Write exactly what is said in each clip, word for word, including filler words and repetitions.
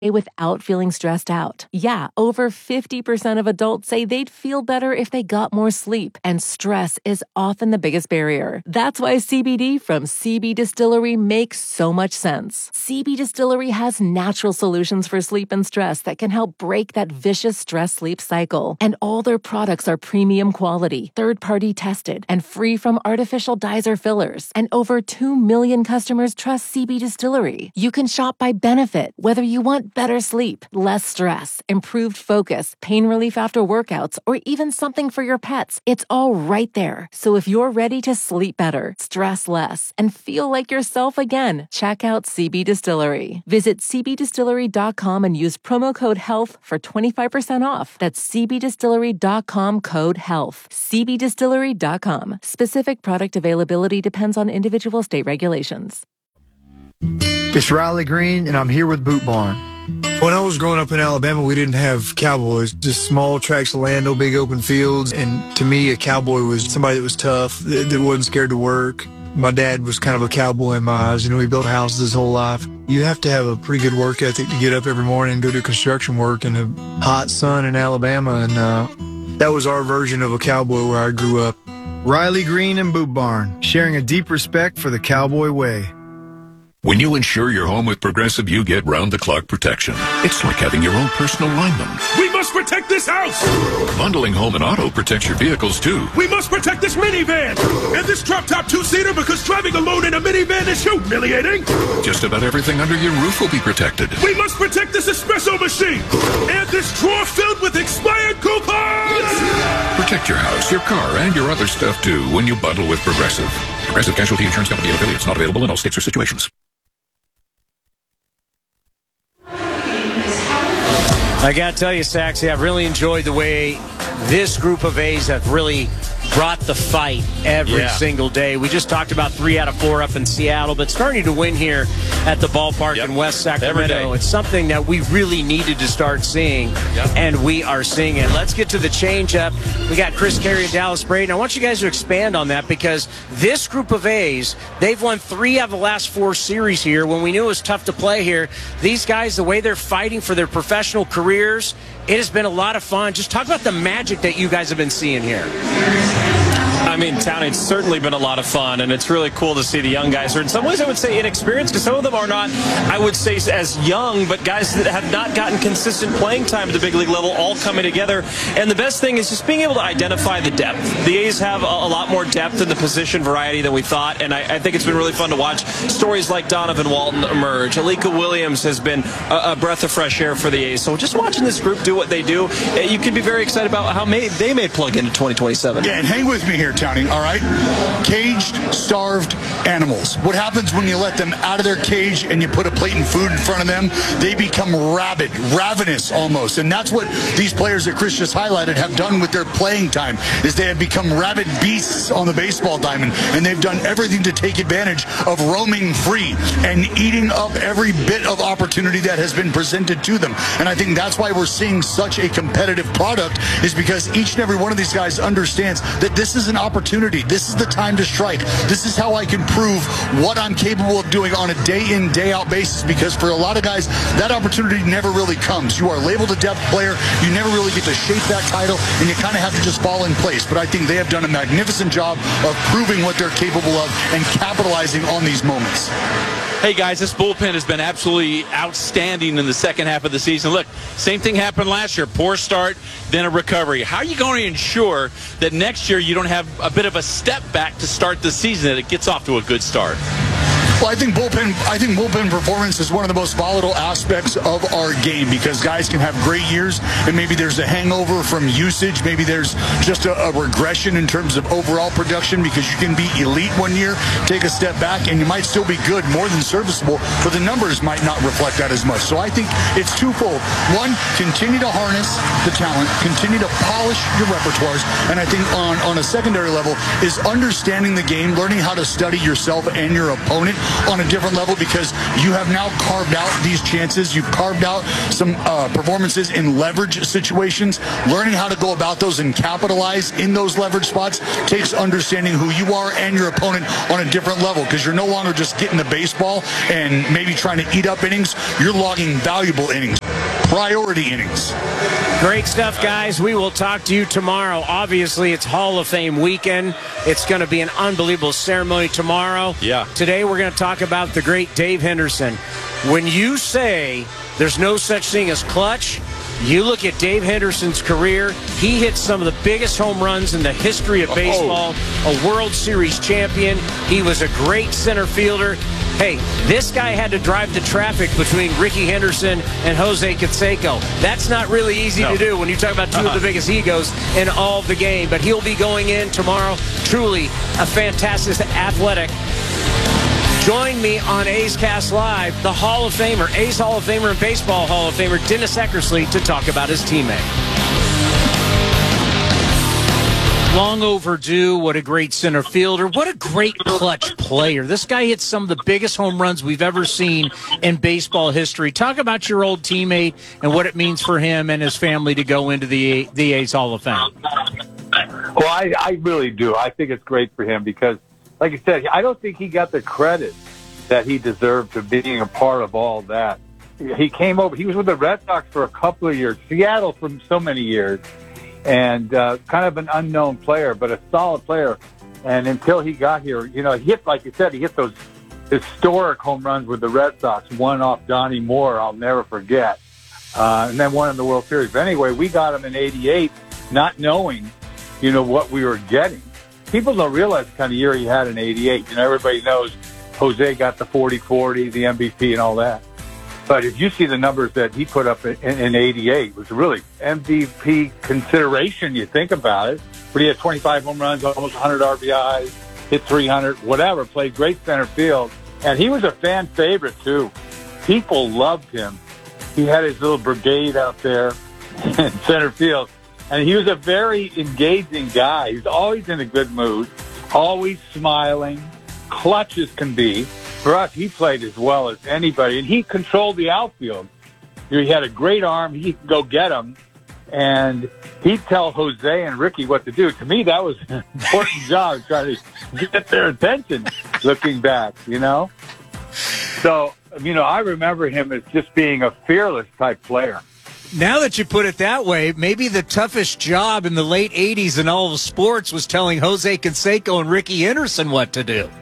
without feeling stressed out. Yeah, over fifty percent of adults say they'd feel better if they got more sleep, and stress is often the biggest barrier. That's why C B D from C B Distillery makes so much sense. C B Distillery has natural solutions for sleep and stress that can help break that vicious stress-sleep cycle. And all their products are premium quality, third-party tested, and free from artificial dyes or fillers. And over two million customers trust C B Distillery. You can shop by benefit, whether you want better sleep, less stress, improved focus, pain relief after workouts, or even something for your pets. It's all right there. So if you're ready to sleep better, stress less, and feel like yourself again, check out C B Distillery. Visit c b distillery dot com and use promo code HEALTH for twenty-five percent off. That's c b distillery dot com code HEALTH. c b distillery dot com. Specific product availability depends on individual state regulations. It's Riley Green, and I'm here with Boot Barn. When I was growing up in Alabama, we didn't have cowboys, just small tracts of land, no big open fields. And to me, a cowboy was somebody that was tough, that, that wasn't scared to work. My dad was kind of a cowboy in my eyes. You know, he built houses his whole life. You have to have a pretty good work ethic to get up every morning and go do construction work in the hot sun in Alabama. And uh, that was our version of a cowboy where I grew up. Riley Green and Boot Barn, sharing a deep respect for the cowboy way. When you insure your home with Progressive, you get round-the-clock protection. It's like having your own personal lineman. We must protect this house! Bundling home and auto protects your vehicles, too. We must protect this minivan! And this drop-top two-seater, because driving alone in a minivan is humiliating! Just about everything under your roof will be protected. We must protect this espresso machine! And this drawer filled with expired coupons! Protect your house, your car, and your other stuff, too, when you bundle with Progressive. Progressive Casualty Insurance Company and affiliates. Not available in all states or situations. I got to tell you, Saxy, I've really enjoyed the way this group of A's have really brought the fight every yeah. single day. We just talked about three out of four up in Seattle, but starting to win here at the ballpark yep. in West Sacramento. It's something that we really needed to start seeing, yep. and we are seeing it. Let's get to the changeup. We got Chris Carey and Dallas Braden. I want you guys to expand on that, because this group of A's, they've won three out of the last four series here. When we knew it was tough to play here, these guys, the way they're fighting for their professional careers, it has been a lot of fun. Just talk about the magic that you guys have been seeing here. I mean, Town, it's certainly been a lot of fun, and it's really cool to see the young guys are in some ways, I would say, inexperienced, because some of them are not, I would say, as young, but guys that have not gotten consistent playing time at the big league level all coming together. And the best thing is just being able to identify the depth. The A's have a, a lot more depth in the position variety than we thought, and I, I think it's been really fun to watch stories like Donovan Walton emerge. Alika Williams has been a, a breath of fresh air for the A's. So just watching this group do what they do, you can be very excited about how may, they may plug into twenty twenty-seven. Yeah, and hang with me here, Townie, all right? Caged, starved animals. What happens when you let them out of their cage and you put a plate and food in front of them? They become rabid, ravenous almost. And that's what these players that Chris just highlighted have done with their playing time, is they have become rabid beasts on the baseball diamond, and they've done everything to take advantage of roaming free and eating up every bit of opportunity that has been presented to them. And I think that's why we're seeing such a competitive product, is because each and every one of these guys understands that this is an opportunity. This is the time to strike. This is how I can prove what I'm capable of doing on a day in, day out basis, because for a lot of guys, that opportunity never really comes. You are labeled a depth player. You never really get to shape that title, and you kind of have to just fall in place. But I think they have done a magnificent job of proving what they're capable of and capitalizing on these moments. Hey guys, this bullpen has been absolutely outstanding in the second half of the season. Look, same thing happened last year. Poor start, then a recovery. How are you going to ensure that next year you don't have a bit of a step back to start the season, that it gets off to a good start? Well, I think bullpen I think bullpen performance is one of the most volatile aspects of our game, because guys can have great years and maybe there's a hangover from usage. Maybe there's just a, a regression in terms of overall production, because you can be elite one year, take a step back, and you might still be good, more than serviceable, but the numbers might not reflect that as much. So I think it's twofold. One, continue to harness the talent, continue to polish your repertoires, and I think on, on a secondary level is understanding the game, learning how to study yourself and your opponent, on a different level because you have now carved out these chances. You've carved out some uh, performances in leverage situations. Learning how to go about those and capitalize in those leverage spots takes understanding who you are and your opponent on a different level, because you're no longer just getting the baseball and maybe trying to eat up innings. You're logging valuable innings, priority innings. Great stuff, guys. We will talk to you tomorrow. Obviously, it's Hall of Fame weekend. It's going to be an unbelievable ceremony tomorrow. Yeah. Today, we're going to talk about the great Dave Henderson. When you say there's no such thing as clutch, you look at Dave Henderson's career. He hit some of the biggest home runs in the history of baseball, a World Series champion. He was a great center fielder. Hey, this guy had to drive the traffic between Ricky Henderson and Jose Canseco. That's not really easy no. to do when you talk about two uh-huh. of the biggest egos in all of the game. But he'll be going in tomorrow. Truly a fantastic athletic. Join me on A's Cast Live, the Hall of Famer, A's Hall of Famer and Baseball Hall of Famer, Dennis Eckersley, to talk about his teammate. Long overdue. What a great center fielder. What a great clutch player. This guy hits some of the biggest home runs we've ever seen in baseball history. Talk about your old teammate and what it means for him and his family to go into the, the A's Hall of Fame. Well, I, I really do. I think it's great for him because, like I said, I don't think he got the credit that he deserved for being a part of all that. He came over. He was with the Red Sox for a couple of years, Seattle for so many years, and uh, kind of an unknown player, but a solid player. And until he got here, you know, he hit, like you said, he hit those historic home runs with the Red Sox, one off Donnie Moore, I'll never forget, uh, and then one in the World Series. But anyway, we got him in eighty-eight, not knowing, you know, what we were getting. People don't realize the kind of year he had in eighty-eight. You know, everybody knows Jose got the forty forty, the M V P and all that. But if you see the numbers that he put up in, in eighty-eight, it was really M V P consideration, you think about it. But he had twenty-five home runs, almost one hundred R B Is, hit three hundred, whatever, played great center field. And he was a fan favorite, too. People loved him. He had his little brigade out there in center field. And he was a very engaging guy. He was always in a good mood, always smiling, clutch as can be. For us, he played as well as anybody, and he controlled the outfield. He had a great arm. He could go get them, and he'd tell Jose and Ricky what to do. To me, that was an important job, trying to get their attention, looking back, you know? So, you know, I remember him as just being a fearless type player. Now that you put it that way, maybe the toughest job in the late eighties in all of sports was telling Jose Canseco and Ricky Henderson what to do.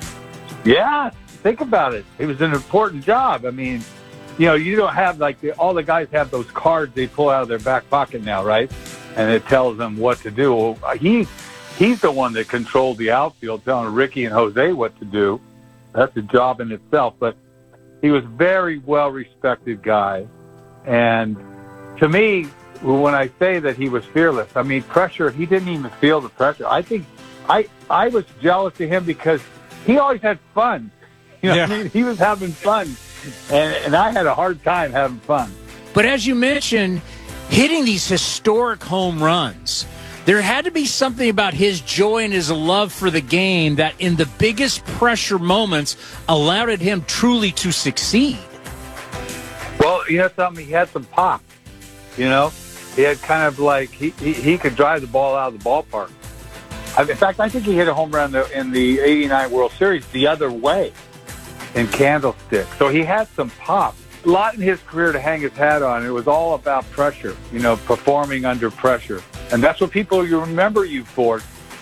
Yeah, think about it. It was an important job. I mean, you know, you don't have, like, the, all the guys have those cards they pull out of their back pocket now, right? And it tells them what to do. Well, he, he's the one that controlled the outfield, telling Ricky and Jose what to do. That's a job in itself. But he was a very well-respected guy. And to me, when I say that he was fearless, I mean, pressure, he didn't even feel the pressure. I think I I was jealous of him because he always had fun. You know, yeah. I mean, he was having fun, and, and I had a hard time having fun. But as you mentioned, hitting these historic home runs, there had to be something about his joy and his love for the game that in the biggest pressure moments allowed him truly to succeed. Well, you know something? He had some pop, you know? He had kind of like, he, he, he could drive the ball out of the ballpark. In fact, I think he hit a home run in the eighty-nine World Series the other way in Candlestick. So he had some pop. A lot in his career to hang his hat on. It was all about pressure, you know, performing under pressure. And that's what people you remember you for.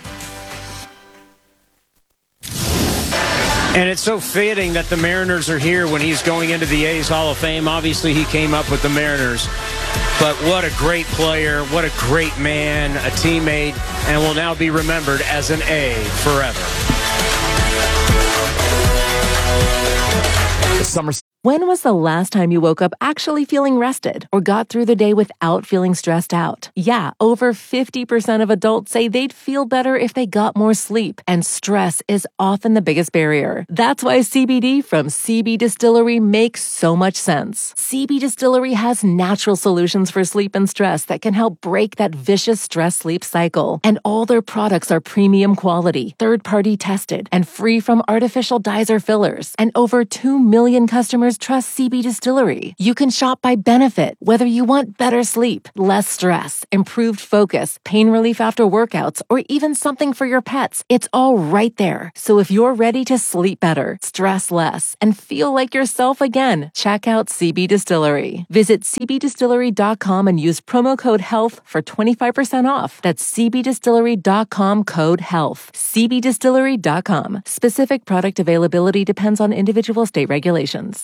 And it's so fitting that the Mariners are here when he's going into the A's Hall of Fame. Obviously, he came up with the Mariners. But what a great player, what a great man, a teammate, and will now be remembered as an A forever. The summer When was the last time you woke up actually feeling rested or got through the day without feeling stressed out? Yeah, over fifty percent of adults say they'd feel better if they got more sleep, and stress is often the biggest barrier. That's why C B D from C B Distillery makes so much sense. C B Distillery has natural solutions for sleep and stress that can help break that vicious stress-sleep cycle. And all their products are premium quality, third-party tested, and free from artificial dyes or fillers. And over two million customers trust C B Distillery. You can shop by benefit, whether you want better sleep, less stress, improved focus, pain relief after workouts, or even something for your pets. It's all right there. So if you're ready to sleep better, stress less, and feel like yourself again, check out C B Distillery. Visit c b distillery dot com and use promo code HEALTH for twenty-five percent off. That's c b distillery dot com code HEALTH. c b distillery dot com. Specific product availability depends on individual state regulations.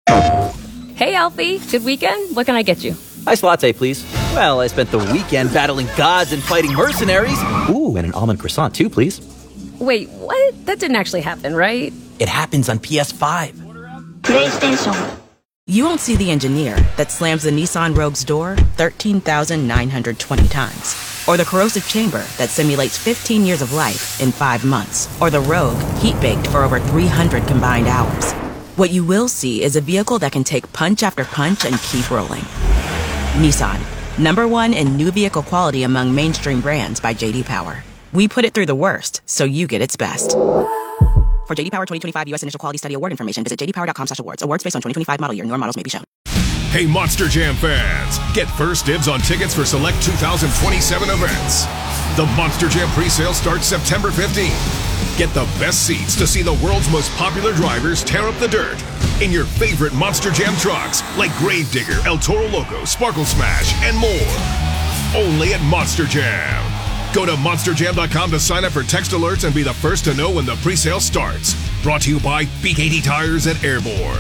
Hey, Alfie. Good weekend? What can I get you? Iced latte, please. Well, I spent the weekend battling gods and fighting mercenaries. Ooh, and an almond croissant, too, please. Wait, what? That didn't actually happen, right? It happens on P S five. PlayStation. You won't see the engineer that slams the Nissan Rogue's door thirteen thousand nine hundred twenty times. Or the corrosive chamber that simulates fifteen years of life in five months. Or the Rogue heat-baked for over three hundred combined hours. What you will see is a vehicle that can take punch after punch and keep rolling. Nissan, number one in new vehicle quality among mainstream brands by J D Power. We put it through the worst, so you get its best. For J D Power twenty twenty-five U S Initial Quality Study Award information, visit j d power dot com slash awards. Awards based on twenty twenty-five model year. Newer models may be shown. Hey, Monster Jam fans, get first dibs on tickets for select two thousand twenty-seven events. The Monster Jam pre-sale starts September fifteenth. Get the best seats to see the world's most popular drivers tear up the dirt in your favorite Monster Jam trucks like Gravedigger, El Toro Loco, Sparkle Smash, and more. Only at Monster Jam. Go to monster jam dot com to sign up for text alerts and be the first to know when the pre-sale starts. Brought to you by B K T Tires at Airborne.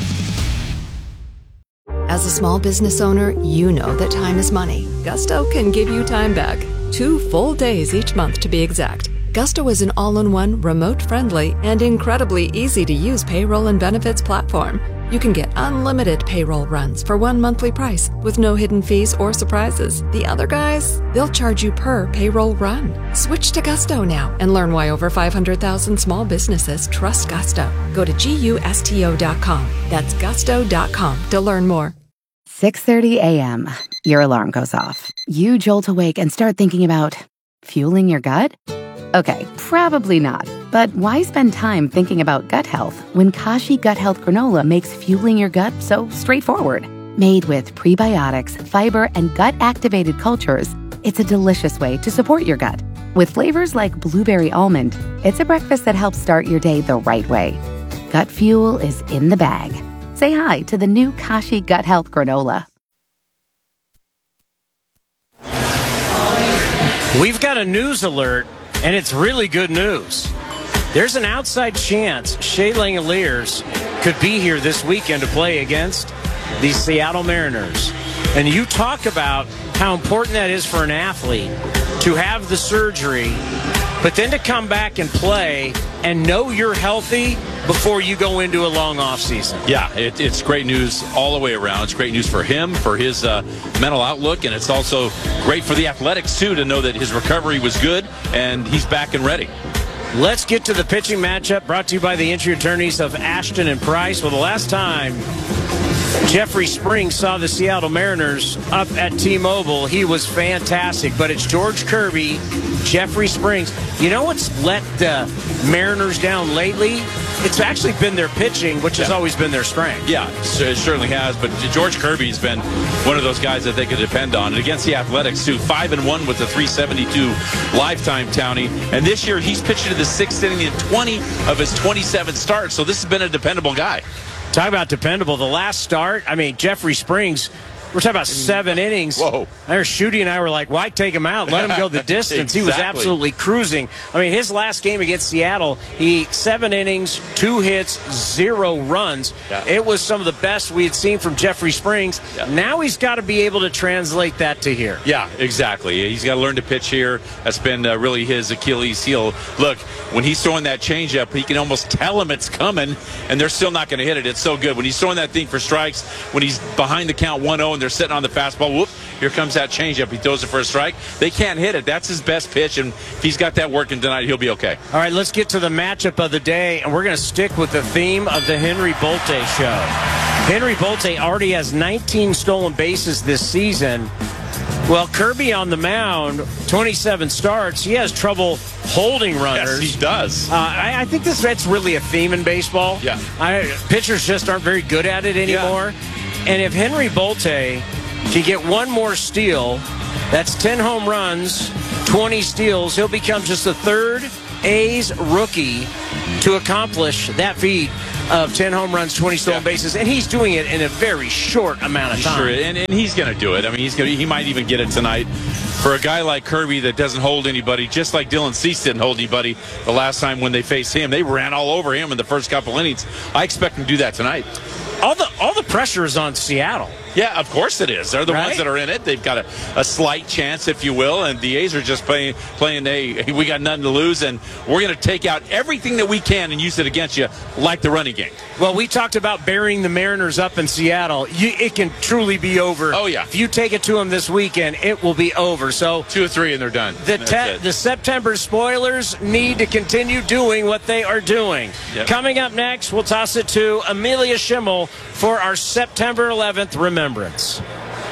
As a small business owner, you know that time is money. Gusto can give you time back. Two full days each month to be exact. Gusto is an all-in-one, remote-friendly, and incredibly easy-to-use payroll and benefits platform. You can get unlimited payroll runs for one monthly price with no hidden fees or surprises. The other guys, they'll charge you per payroll run. Switch to Gusto now and learn why over five hundred thousand small businesses trust Gusto. Go to gusto dot com. That's gusto dot com to learn more. six thirty a.m. Your alarm goes off. You jolt awake and start thinking about fueling your gut? Okay, probably not. But why spend time thinking about gut health when Kashi Gut Health Granola makes fueling your gut so straightforward? Made with prebiotics, fiber, and gut-activated cultures, it's a delicious way to support your gut. With flavors like blueberry almond, it's a breakfast that helps start your day the right way. Gut fuel is in the bag. Say hi to the new Kashi Gut Health Granola. We've got a news alert, and it's really good news. There's an outside chance Shea Langoliers could be here this weekend to play against the Seattle Mariners. And you talk about how important that is for an athlete to have the surgery, but then to come back and play and know you're healthy before you go into a long offseason. Yeah, it, it's great news all the way around. It's great news for him, for his uh, mental outlook, and it's also great for the Athletics, too, to know that his recovery was good and he's back and ready. Let's get to the pitching matchup brought to you by the injury attorneys of Ashton and Price. Well, the last time Jeffrey Springs saw the Seattle Mariners up at T-Mobile, he was fantastic. But it's George Kirby, Jeffrey Springs. You know what's let the Mariners down lately? It's actually been their pitching, which has yeah. always been their strength. Yeah, it certainly has. But George Kirby's been one of those guys that they could depend on. And against the Athletics, too, five and one with a three seventy-two lifetime, Townie. And this year, he's pitched into the sixth inning in twenty of his twenty-seven starts. So this has been a dependable guy. Talk about dependable. The last start, I mean, Jeffrey Springs We're talking about seven innings. Whoa. There, Shooty and I were like, why take him out? Let him go the distance. Exactly. He was absolutely cruising. I mean, his last game against Seattle, he seven innings, two hits, zero runs. Yeah. It was some of the best we had seen from Jeffrey Springs. Yeah. Now he's got to be able to translate that to here. Yeah, exactly. He's got to learn to pitch here. That's been uh, really his Achilles heel. Look, when he's throwing that changeup, he can almost tell him it's coming, and they're still not going to hit it. It's so good. When he's throwing that thing for strikes, when he's behind the count one oh and they're sitting on the fastball, whoop, here comes that changeup. He throws it for a strike. They can't hit it. That's his best pitch, and if he's got that working tonight, he'll be okay. All right, let's get to the matchup of the day, and we're going to stick with the theme of the Henry Bolte show. Henry Bolte already has nineteen stolen bases this season. Well, Kirby on the mound, twenty-seven starts. He has trouble holding runners. Yes, he does. Uh, I, I think this that's really a theme in baseball. Yeah. I, pitchers just aren't very good at it anymore. Yeah. And if Henry Bolte can get one more steal, that's ten home runs, twenty steals, he'll become just the third A's rookie to accomplish that feat of ten home runs, twenty stolen yeah. bases, and he's doing it in a very short amount of time. Sure, and, and he's going to do it. I mean, he's going he might even get it tonight. For a guy like Kirby that doesn't hold anybody, just like Dylan Cease didn't hold anybody the last time when they faced him, they ran all over him in the first couple innings. I expect him to do that tonight. All the all the pressure is on Seattle. Yeah, of course it is. They're the right? ones that are in it. They've got a, a slight chance, if you will, and the A's are just playing, playing a, we got nothing to lose, and we're going to take out everything that we can and use it against you, like the running game. Well, we talked about burying the Mariners up in Seattle. You, it can truly be over. Oh, yeah. If you take it to them this weekend, it will be over. So Two or three, and they're done. The, te- the September spoilers need to continue doing what they are doing. Yep. Coming up next, we'll toss it to Amelia Schimmel for our September eleventh remembrance.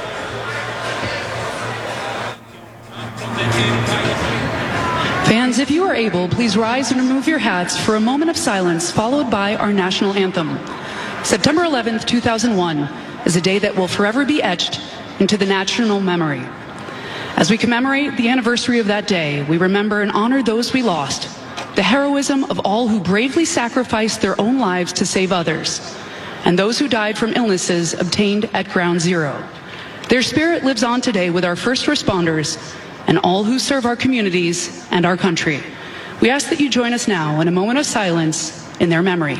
Fans, if you are able, please rise and remove your hats for a moment of silence, followed by our national anthem. September eleventh, two thousand one is a day that will forever be etched into the national memory. As we commemorate the anniversary of that day, we remember and honor those we lost, the heroism of all who bravely sacrificed their own lives to save others, and those who died from illnesses obtained at Ground Zero. Their spirit lives on today with our first responders and all who serve our communities and our country. We ask that you join us now in a moment of silence in their memory.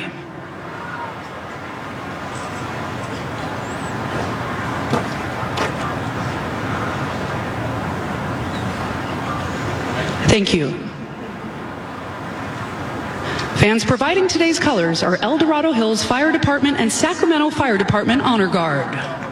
Thank you. Fans, providing today's colors are El Dorado Hills Fire Department and Sacramento Fire Department Honor Guard.